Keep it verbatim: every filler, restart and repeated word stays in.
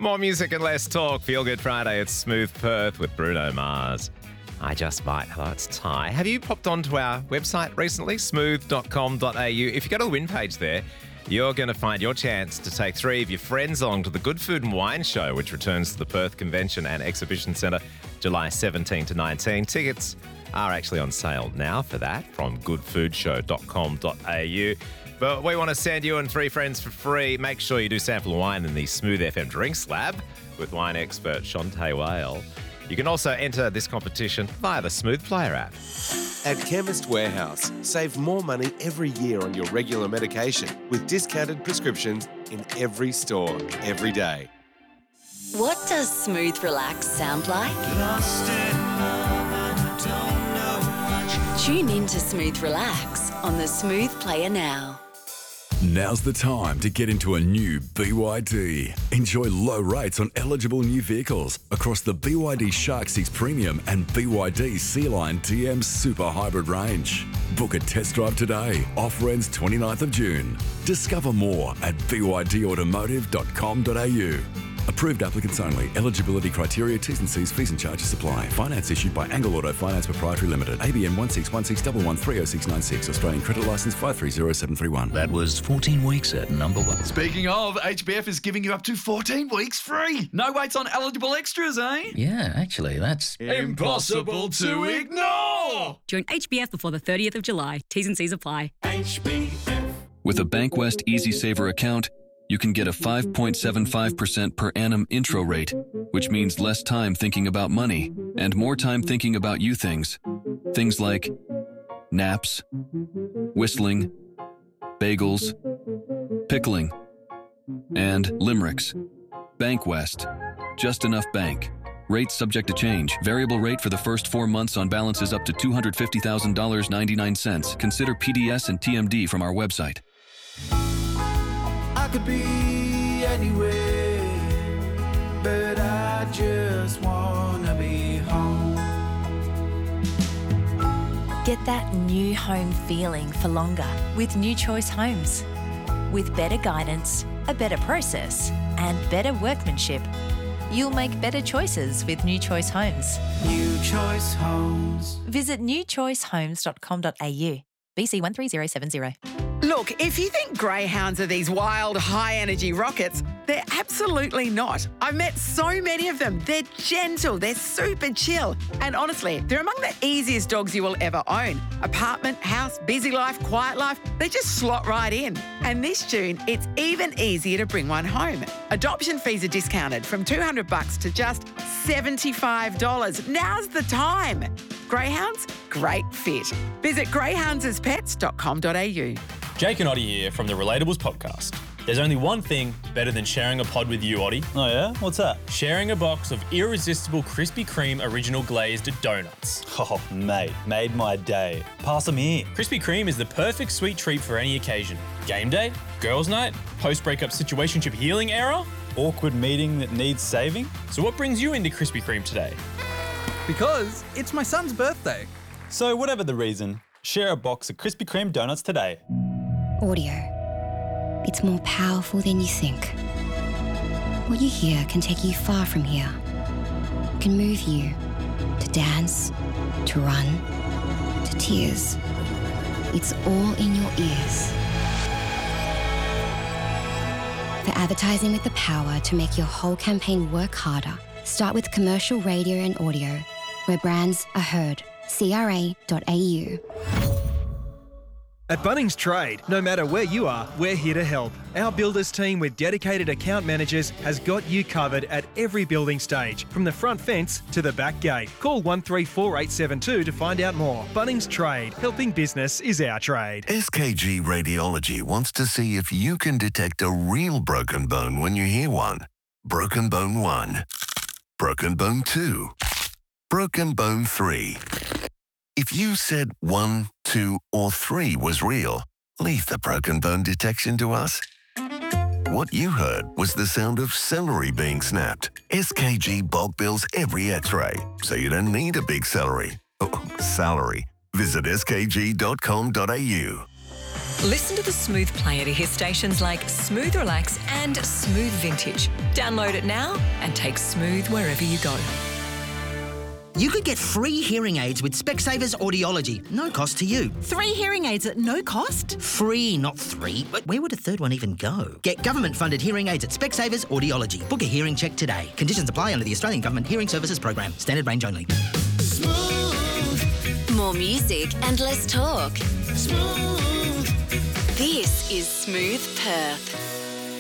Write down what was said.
More music and less talk. Feel Good Friday. It's Smooth Perth with Bruno Mars. I just might. Hello, it's Ty. Have you popped onto our website recently? smooth dot com dot a u. If you go to the win page there, you're going to find your chance to take three of your friends along to the Good Food and Wine Show, which returns to the Perth Convention and Exhibition Centre July seventeenth to nineteenth. Tickets are actually on sale now for that from good food show dot com dot a u. But we want to send you and three friends for free. Make sure you do sample wine in the Smooth F M Drinks Lab with wine expert Shantae Whale. You can also enter this competition via the Smooth Player app. At Chemist Warehouse, save more money every year on your regular medication with discounted prescriptions in every store, every day. What does Smooth Relax sound like? Lost in love and don't know much. Tune in to Smooth Relax on the Smooth Player now. Now's the time to get into a new B Y D. Enjoy low rates on eligible new vehicles across the B Y D Shark six Premium and B Y D Sea Line T M Super Hybrid range. Book a test drive today. Offer ends twenty-ninth of June. Discover more at b y d automotive dot com dot a u. Approved applicants only. Eligibility criteria, T's and C's, fees and charges apply. Finance issued by Angle Auto Finance Proprietary Limited. A B N one six one six one one three oh six nine six. Australian Credit Licence five three zero seven three one. That was fourteen weeks at number one. Speaking of, H B F is giving you up to fourteen weeks free. No waits on eligible extras, eh? Yeah, actually, that's impossible to ignore. Join H B F before the thirtieth of July. T's and C's apply. H B F. With a Bankwest Easy Saver account, you can get a five point seven five percent per annum intro rate, which means less time thinking about money and more time thinking about you things. Things like naps, whistling, bagels, pickling, and limericks. Bankwest. Just enough bank. Rate subject to change. Variable rate for the first four months on balances up to two hundred fifty thousand dollars and ninety-nine cents. Consider P D S and T M D from our website. I could be anywhere, but I just wanna be home. Get that new home feeling for longer with New Choice Homes. With better guidance, a better process, and better workmanship, you'll make better choices with New Choice Homes. New Choice Homes. Visit new choice homes dot com dot a u. B C one three zero seven zero. Look, if you think greyhounds are these wild, high-energy rockets, they're absolutely not. I've met so many of them. They're gentle, they're super chill, and honestly, they're among the easiest dogs you will ever own. Apartment, house, busy life, quiet life, they just slot right in. And this June, it's even easier to bring one home. Adoption fees are discounted from two hundred bucks to just seventy-five dollars. Now's the time. Greyhounds, great fit. Visit greyhounds as pets dot com dot a u. Jake and Oddie here from the Relatables podcast. There's only one thing better than sharing a pod with you, Oddie. Oh yeah? What's that? Sharing a box of irresistible Krispy Kreme original glazed donuts. Oh, mate, made my day. Pass them here. Krispy Kreme is the perfect sweet treat for any occasion. Game day, girls' night, post-breakup situationship healing era, awkward meeting that needs saving. So what brings you into Krispy Kreme today? Because it's my son's birthday. So whatever the reason, share a box of Krispy Kreme donuts today. Audio. It's more powerful than you think. What you hear can take you far from here. It can move you to dance, to run, to tears. It's all in your ears. For advertising with the power to make your whole campaign work harder, start with commercial radio and audio, where brands are heard. C R A dot A U. At Bunnings Trade, no matter where you are, we're here to help. Our builders team with dedicated account managers has got you covered at every building stage, from the front fence to the back gate. Call one three four eight seven two to find out more. Bunnings Trade, helping business is our trade. S K G Radiology wants to see if you can detect a real broken bone when you hear one. Broken bone one. Broken bone two. Broken bone three. If you said one, two, or three was real, leave the broken bone detection to us. What you heard was the sound of celery being snapped. S K G bulk bills every x-ray, so you don't need a big celery. Oh, salary. Visit s k g dot com dot a u. Listen to the Smooth Player to hear stations like Smooth Relax and Smooth Vintage. Download it now and take Smooth wherever you go. You could get free hearing aids with Specsavers Audiology. No cost to you. Three hearing aids at no cost? Free, not three. But where would a third one even go? Get government-funded hearing aids at Specsavers Audiology. Book a hearing check today. Conditions apply under the Australian Government Hearing Services Program. Standard range only. More music and less talk. Smooth. This is Smooth Perth.